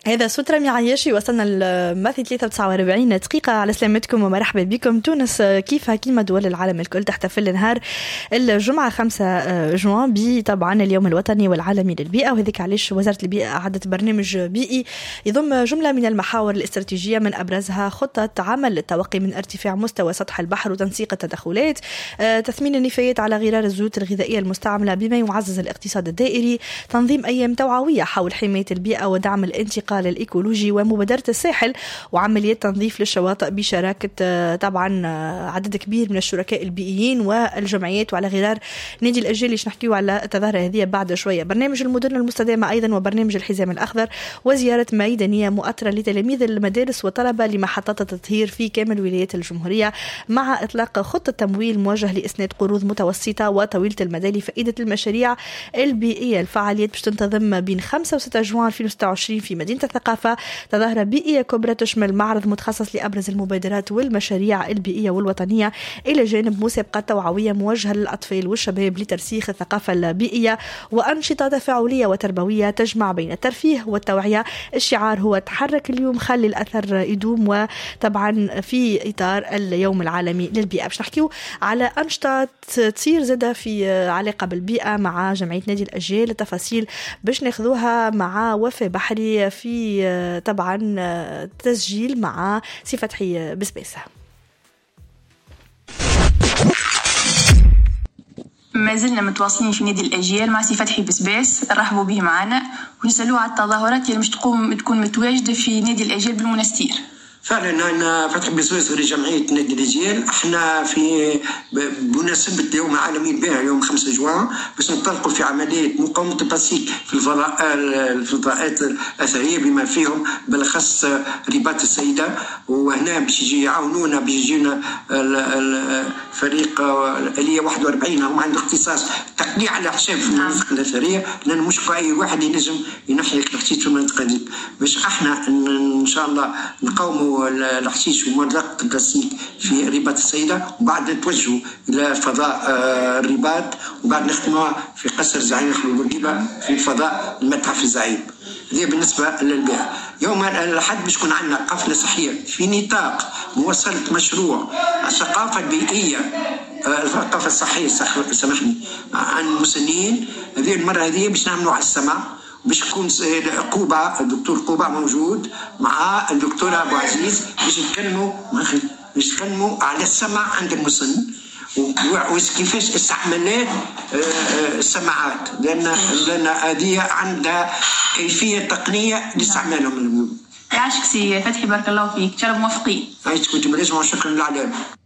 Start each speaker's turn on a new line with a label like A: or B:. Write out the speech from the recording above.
A: هذا صوت رامي عياشي. وصلنا الماثي 43 دقيقة. على سلامتكم ومرحبا بكم. تونس كيفها كيما دول العالم الكل تحتفل نهار الجمعة 5 جوان طبعا اليوم الوطني والعالمي للبيئة، وهذيك علاش وزارة البيئة أعدت برنامج بيئي يضم جملة من المحاور الاستراتيجية، من أبرزها خطة عمل للتوقي من ارتفاع مستوى سطح البحر وتنسيق التدخلات، تثمين النفايات على غرار الزيوت الغذائية المستعملة بما يعزز الاقتصاد الدائري، تنظيم أيام توعوية حول حماية البيئة ودعم الانتقال الإيكولوجي ومبادرة الساحل، وعمليات تنظيف للشواطئ بشراكة طبعا عدد كبير من الشركاء البيئيين والجمعيات، وعلى غرار نادي الأجيال اللي نحكيو على التظاهرة هذه بعد شوية. برنامج المدن المستدامة أيضا وبرنامج الحزام الأخضر، وزيارة ميدانية مؤطرة لتلاميذ المدارس والطلبة لمحطات التطهير في كامل ولايات الجمهورية، مع إطلاق خطة تمويل موجه لإسناد قروض متوسطة وطويلة المدى لفائدة المشاريع البيئية. الفعاليات باش تنتظم بين 5 و6 جوان 2026 في مدينة الثقافة، تظاهرة بيئية كبرى تشمل معرض متخصص لأبرز المبادرات والمشاريع البيئية والوطنية، إلى جانب مسابقات توعوية موجهة للأطفال والشباب لترسيخ الثقافة البيئية، وأنشطة تفاعلية وتربوية تجمع بين الترفيه والتوعية. الشعار هو تحرك اليوم خلي الأثر يدوم، وطبعا في إطار اليوم العالمي للبيئة باش نحكيو على أنشطة تصير زادة في علاقة بالبيئة مع جمعية نادي الأجيال. التفاصيل باش ناخذوها مع وفاء بحري في طبعا تسجيل مع سي فتحي بسباسة.
B: ما زلنا متواصلين في نادي الأجيال مع سي فتحي بسباس، رحبوا به معنا ونسألوه على التظاهرات اللي مش تكون متواجدة في نادي الأجيال بالمنستير.
C: فعلا أنا فتحي بسباس لجمعية نادي الأجيال. احنا في بمناسبة اليوم العالمي للبيئة يوم 5 جوان باش ننطلقوا في عملية مقاومة البلاستيك في الفضاءات الأثرية بما فيهم بالأخص رباط السيدة، وهنا باش يجي يعاونونا، باش يجينا الفريق الآلية 41 هم عندهم اختصاص تقنيع على حساب في المناطق الأثرية، لأن مش أي واحد ينجم ينحي الحشيش في المنطقة دي. باش احنا إن شاء الله نقاوموا الحشيش ومرضقة البلاستيك في رباط السيدة، وبعد نتوجهوا إلى فضاء الرباط، وبعد نختمها في قصر زعيم حلول بورقيبة في فضاء المتحف الزعيم. هذه بالنسبة للبيئة. يوم الأحد باش يكون عندنا قافلة صحية في نطاق موصلة مشروع الثقافة البيئية، الثقافة الصحية سامحني عن المسنين. هذه المرة هذه باش نعملوا على السمع، باش يكون قوبة الدكتور قوبة موجود مع الدكتورة أبو عزيز باش يتكلموا على السمع عند المسن وكيفاش استعمالات السماعات، لأن هذه عندها كيفية تقنية لاستعمالهم.
B: يعيشك سي فتحي، بارك الله فيك، شرف موفقين.
C: عايشك وانتم، شكرا للعلام.